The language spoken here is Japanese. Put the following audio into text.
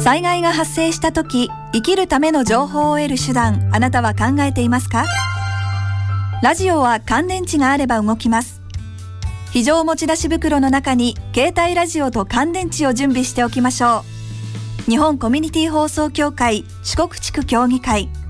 災害が発生した時、生きるための情報を得る手段、あなたは考えていますか？ラジオは乾電池があれば動きます。非常持ち出し袋の中に携帯ラジオと乾電池を準備しておきましょう。日本コミュニティ放送協会四国地区協議会